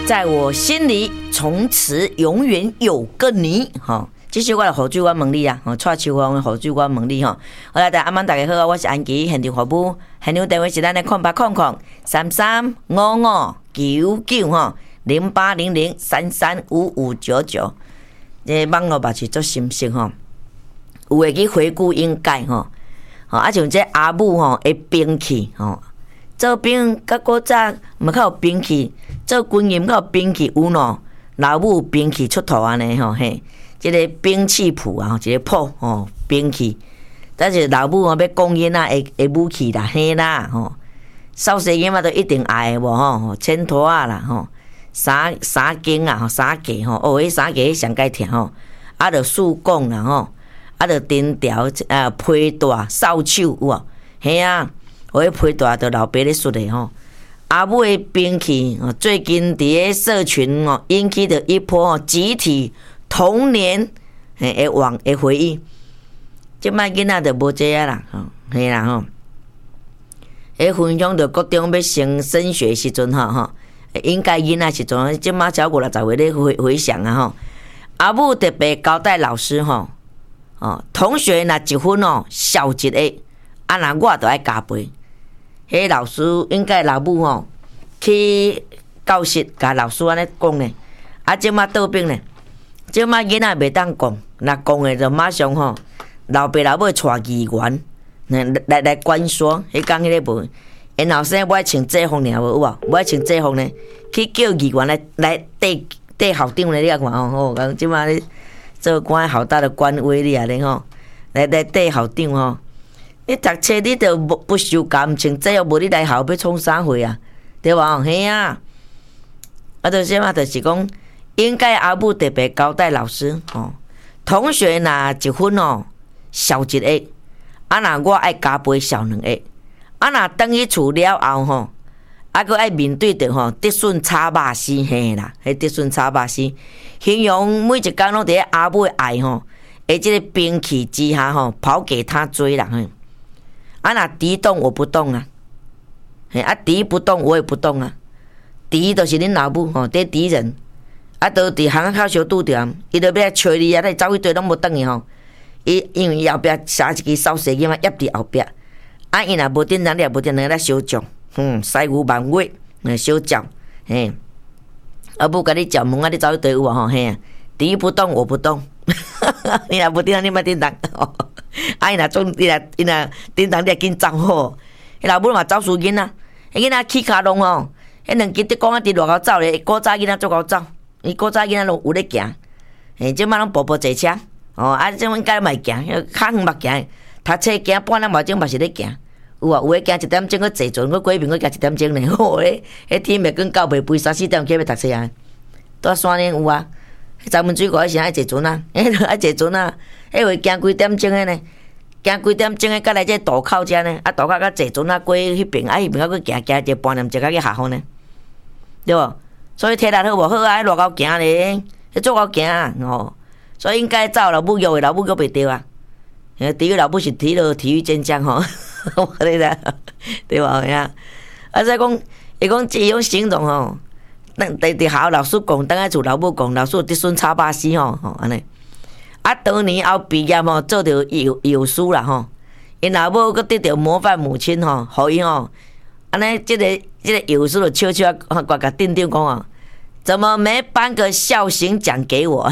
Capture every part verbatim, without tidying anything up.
在我心里从此永远有个你。哈，这是我的雨水，我问你啊，吼，蔡秋芳的雨水，我问你吼。好啦，大家晚大家好，我是安琪，现场服务，现场电话是咱的空八空空三三五五九九吼，零八零零三三五五九九。这网络嘛是做心声吼，有会去回顾应该吼，吼啊像这阿母吼会兵器吼。做兵，甲古早嘛较有兵器，做军人较有兵器有喏，老母兵器出头安尼吼嘿，即、这个兵器谱啊，一个谱吼兵器，但是老母吼要讲囡仔会会武器啦，嘿啦吼，扫细囡仔都一定爱无吼，牵拖啊啦吼，三三更啊吼，三架吼，哦，迄三架上该听吼，啊着竖弓啦吼，啊着藤条啊批大扫帚有无？嘿啊。我迄批大，着老爸咧说的吼。阿母的兵器，最近伫个社群哦，引起着一波集体童年诶往诶回忆。即摆囡仔着无这啊啦，吼，嘿啦吼。迄分享着国中要升升学时阵吼吼，应该囡仔时阵，即摆超过六十岁咧回回想啊吼。阿母特别交代老师吼，哦，同学若一分哦少一个，啊那我着爱加倍。迄老师应该老母吼去教室，甲老师安尼讲呢。啊，即马倒兵呢，即马囡仔袂当讲，若讲诶就马上吼，老爸老母带议员来来来关说。迄讲迄个无，因后生我爱穿制服尔无有无？我爱穿制服呢，去叫议员来来缀缀校长咧，你啊看吼吼，讲即马咧做官好大的官威你啊咧吼，来来缀校长吼。你读册你着不不修监，穿制服无你来校要创啥货啊？对无？嘿啊！啊，就即嘛，就是讲，应该阿母特别交代老师哦，同学若一分哦少一个，啊若我爱加倍少两个，啊若等去厝了后吼，啊佫爱面对着吼得顺炒肉丝嘿啦，迄得顺炒肉丝，形容每一工拢伫咧阿母的爱吼，诶，即个兵器之下吼，跑给他追啦嘿。啊，那敌动我不动啊，嘿啊，敌不动我也不动啊，敌就是恁老母吼，这敌人，啊，都伫巷口小拄着，伊都要来找你啊，你走去对拢无等去吼，伊因为伊后壁杀一支扫射机嘛，压伫后壁，啊，伊若无顶人，你也无顶人来相撞，嗯，西牛万尾，呃，相叫，嘿，啊，不甲你叫门啊，你走去对有无吼，嘿啊，敌不动我不动，你若无顶人，你莫顶人。啊！伊若总，伊若伊若顶当，你也紧走吼。迄老母嘛走输囡仔，迄囡仔起骹拢吼，迄两支竹竿啊伫路口走咧，古早囡仔足够走，伊古早囡仔拢有咧行，嘿，即摆拢步步坐车，哦，啊，即摆应该嘛会行，较远捌行，读册行半点外钟嘛是咧行，有啊，有诶行一点钟，佫坐船，佫过面佫行一点钟咧，吼咧，迄天袂光到袂肥，三四点起要读册啊，在山顶有啊。三文水果是爱坐船啊，迄爱坐船啊，迄会行几点钟诶呢？行几点钟诶，甲来这渡口遮呢？啊，渡口甲坐船啊，过迄边啊，迄边啊，佫行行一半点钟，甲去下方呢，对无？所以体力好无好啊？喺路口行咧，迄足够行啊，吼！所以应该走老母约诶，老母约袂着啊。诶，第一老母是体了体育健将吼，你知对无呀？啊，再讲，伊讲这种形容吼。等伫伫校老师讲，等下厝老母讲，老师得顺插巴死吼吼安尼。啊，当年后毕业吼，做着幼幼师啦吼，因老母佫得着模范母亲吼，互伊吼，安尼即个即个幼师就悄悄啊，挂甲顶顶讲哦，怎么没颁个孝行奖给我？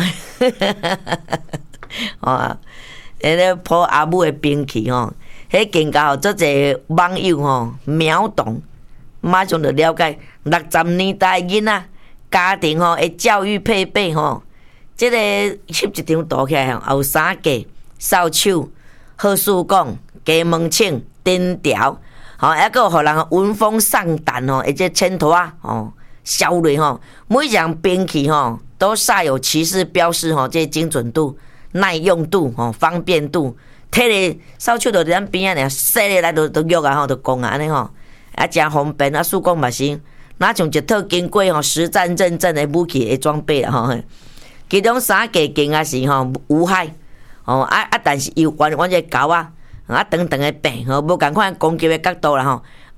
哦，迄个抱阿母的兵器吼，迄更加做者网友吼秒懂。马上就了解六十年代囡仔家庭吼的教育配备吼，即、这个翕一张图起来吼，有三架扫帚、好事讲、鸡毛枪、藤条，吼，还佫互人闻风丧胆吼，而且牵拖啊，吼，削落吼，每一样兵器吼都煞有其事标示吼，这精准度、耐用度吼、方便度，摕咧扫帚就伫咱边仔尔，洗咧来就就约啊吼，就讲啊安尼吼。啊，真方便啊！曙光嘛是，哪像一套经过吼实战认证的武器的装备啦吼。其中三架更啊是吼无害，哦啊啊，但是又弯弯只钩啊，啊长长的柄吼，无共款攻击的角度啦吼，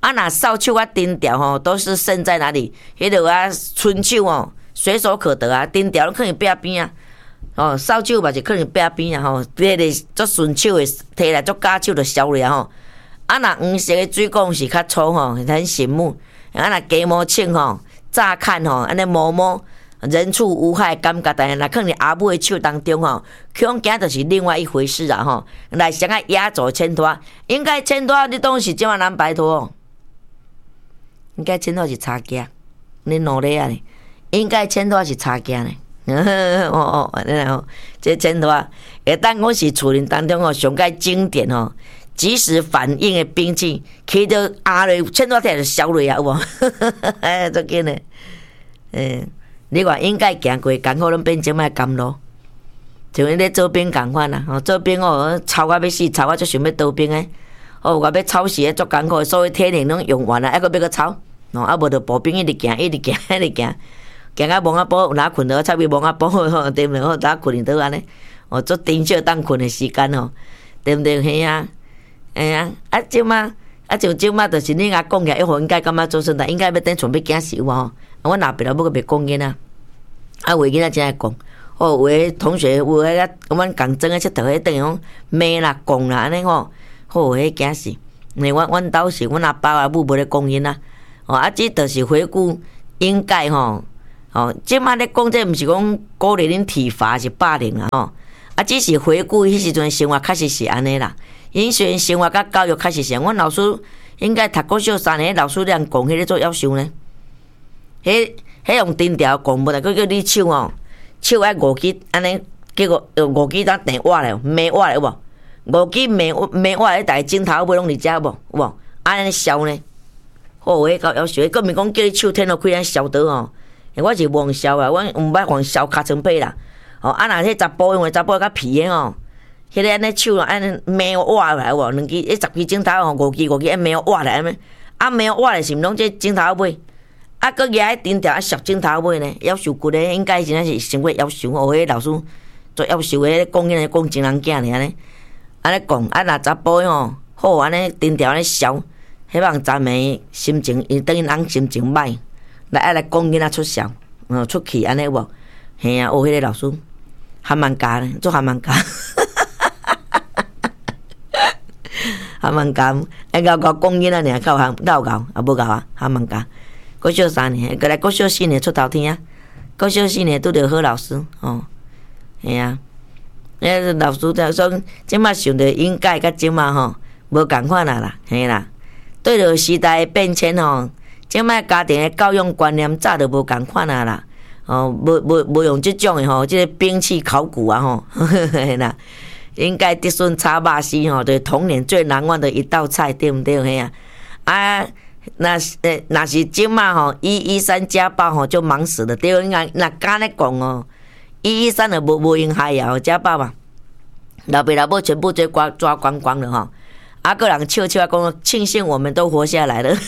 啊，那扫帚啊、丁条吼，都是剩在哪里？迄个啊，春手哦，随手可得啊，丁条可能壁边啊，哦，扫帚嘛就可能壁边啊吼，别个做顺手的摕来做假手就烧了吼。啊，那黄色的水管是较粗吼，很醒目。啊，那鸡毛枪吼，乍看吼，安尼摸摸。人畜无害，感觉但是那可能阿母的手当中吼，恐惊就是另外一回事啊吼。来想要压轴牵拖，应该牵拖你当是怎啊人拜托？应该牵拖是差价，你努力啊你，应该牵拖是差价呢。哦哦，然后这牵拖，会当我是厝林当中吼上介经典吼，即时反应的兵器，起到压落牵拖摕就烧落啊，有无？哎，足紧的，嗯。你话应该行过艰苦，拢变即摆甘露，像迄咧做兵共款啦。吼，做兵哦，操我要死，操我就想要当兵诶。哦，我要操死诶，足艰苦，所有体力拢用完啦，还阁要阁操。哦，啊无着步兵一直行，一直行，一直行，行到蒙阿堡，有哪困到差不多蒙阿堡吼，对毋对？吼，哪困倒安尼？哦，足珍惜当困诶时间吼，对毋对？嘿啊，哎呀，啊即马，啊像即马，就是你甲讲起来，一会应该感觉做顺代，应该要等准备惊死有无？我若爸老母个别讲囡仔，啊，有诶囡仔真爱讲，哦，有诶同学有诶个，阮共装诶佚佗，迄等于讲骂啦、讲啦安尼吼，好迄惊死。因为阮阮兜是阮阿爸阿母无咧讲囡仔，哦，啊，即著是回顾应该吼，哦，即摆咧讲这毋是讲鼓励恁体罚是霸凌啦吼，啊，只是回顾迄时阵生活确实是安尼啦。因虽然生活甲教育确实是，阮老师应该读国小三年，老师俩讲迄个做要求呢。迄迄用钉条讲无啦，佮叫你手哦，手爱五支安尼，结果用五支当电挖来，骂挖来有无？五支骂骂挖来，逐个镜头尾拢伫遮无？有无？安尼烧呢？好诶，到要求，佮毋是讲叫你手天落开安烧倒哦。我是忘烧啊，阮毋捌忘烧尻川皮啦。哦，啊若迄查甫因为查甫较皮诶吼，迄个安尼手安尼骂挖来有无？两支迄十支镜头吼，五支五支安骂挖来安尼，啊骂挖来是毋拢这镜头尾？啊，佮举迄钉条啊，削镜头尾呢，夭寿骨咧，应该真正是成过夭寿哦。迄老师做夭寿诶，讲囡仔讲真人囝尔安尼，安尼讲啊，若查甫吼好安尼钉条安尼削，希望咱诶心情，伊等于人心情歹，来爱来讲囡仔出痟，哦出气安尼无？嘿啊，学迄个老师还蛮教咧，做还蛮教，还蛮教，爱教教讲囡仔尔，教行教教啊无教啊，还蛮教。国小三年，过来国小四年出头天啊！国小四年拄着好老师哦，系啊，迄老师就说，即马想着应该甲即马吼无共款啊啦，嘿啦，对着时代的变迁吼，即马家庭的教育观念早就无共款啊啦，哦，无无无用即种的吼，即个兵器考古啊吼，嘿啦，应该得顺炒肉丝吼，就是童年最难忘的一道菜，对毋对？嘿啊，啊。那诶，若是即马吼，一一三家暴吼就忙死了。对，那那敢咧讲哦，一一三就无无用害啊，家暴嘛，老爸老母全部都抓抓光光了吼。啊，个人笑笑讲，庆幸我们都活下来了，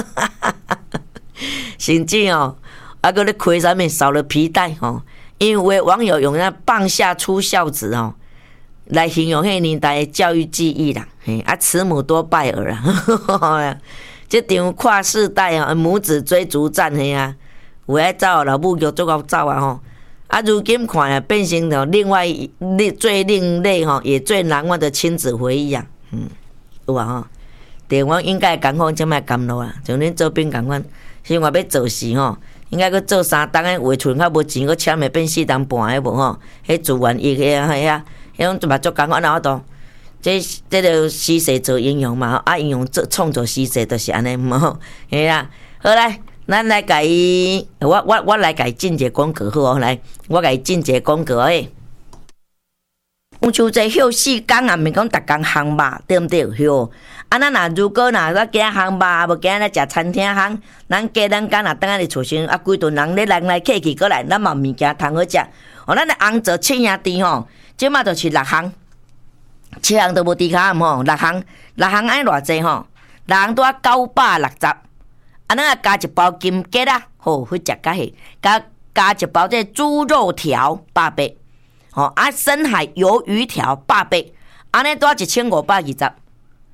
甚至哦，啊个咧开上面少了皮带吼，因为网友用那棒下出孝子哦，来形容迄年代的教育记忆啦。嘿，啊，慈母多败儿啊。这场跨世代啊，母子追逐战的啊，有爱走，老母叫做够走啊吼。啊，如今看啊，变成了另外另最另类吼，也最难忘的亲子回忆啊。嗯，有啊吼。台湾应该共款，即摆甘露啊，像恁做兵共款，生活要做事吼，应该佮做三档诶，话剩较无钱，佮签诶变四档半诶无吼。迄自愿役诶啊，迄啊，迄种就嘛做共款哪度？这这个时势做应用嘛，啊，应用做创造时势就是安尼嘛吼，嘿啦，好来，咱来甲伊，我我我来甲伊进一个广告好，来，我甲伊进一个广告诶。讲像这休四工啊，毋免讲逐工烘肉，对毋对？吼，啊，咱若如果若咱今烘肉，无今日来食餐厅烘，咱家咱家若等下伫厝先，啊，规顿人咧来来客去过来，咱嘛物件通好食。哦，咱咧红做七兄弟吼，即马就是六项。七项都无伫卡吼，六项六项爱偌济吼？六项拄啊九百六十，啊，咱啊加一包金桔啊，吼，好食甲许，加加一包这猪肉条八百，吼啊深海鱿鱼条八百，安尼拄啊一千五百二十，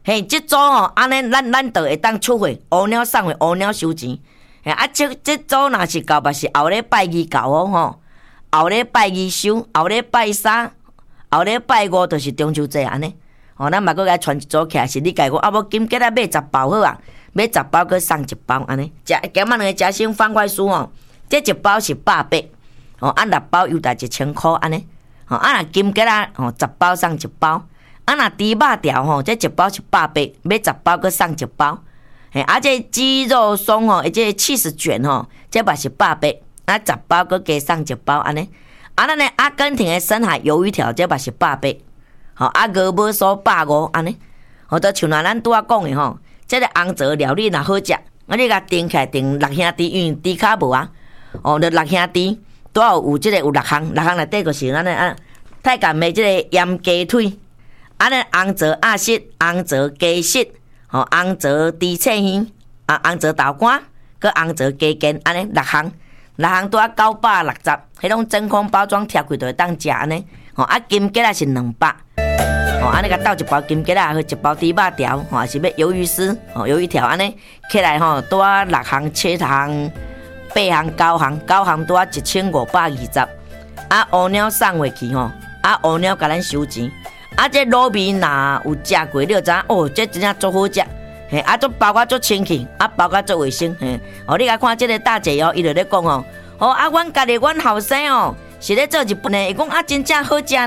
嘿，即组吼，安尼咱咱就会当出货，乌鸟送货，乌鸟收钱。嘿，啊，即即组若是到，嘛是后礼拜二到哦吼，后礼拜二收，后礼拜三，后礼拜五就是中秋节安尼。哦，咱嘛搁甲传一组起来，是你家讲啊，无金桔仔买十包好啊，买十包搁送一包安尼。食今仔日食生方块酥吼，这一包是百八，哦，啊六包优待一千箍安尼。哦，啊若金桔仔吼十包送一包。啊，若猪肉条吼，这一包是百八，买十包搁送一包。嘿，啊，这鸡肉松吼，这起司卷吼，这嘛是百八，啊，十包搁加送一包安尼。啊，咱的阿根廷的深海鱿鱼条，这嘛是百八。吼，啊，鹅母酥百五安尼。吼，都像若咱拄仔讲的吼，这个红枣料理若好食，啊，你甲订起来订六兄弟，因为猪脚无啊。哦，就六兄弟，拄有有即个有六项，六项内底就是咱的啊，太监的即个盐鸡腿。啊，咧红枣鸭舌、红枣鸡舌、吼红枣猪翅耳、啊红枣豆干，佮红枣鸡筋，安尼六项，六项拄啊九百六十，迄种真空包装贴开就会当食安尼。吼啊金桔仔是两百，吼安尼甲倒一包金桔仔，去一包猪肉条，吼是要鱿鱼丝，吼鱿鱼条安尼起来吼拄啊六项、七项、八项、九项，九项拄啊一千五百二十。啊乌鸟送回去吼，啊乌鸟甲咱收钱。啊，这卤味若有食过，你就知影哦，这真正足好食，嘿，啊，足包甲足清气，啊，包甲足卫生，嘿，哦，你甲看这个大姐哦，伊就咧讲哦，哦，啊，阮家己阮后生哦，是咧做日本的，伊讲啊，真正好食。